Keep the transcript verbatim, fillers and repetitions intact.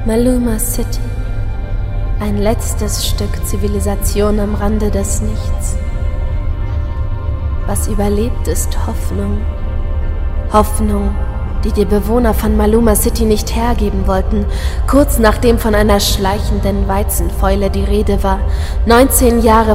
Maluma City. Ein letztes Stück Zivilisation am Rande des Nichts. Was überlebt, ist Hoffnung. Hoffnung, die die Bewohner von Maluma City nicht hergeben wollten, kurz nachdem von einer schleichenden Weizenfäule die Rede war, neunzehn Jahre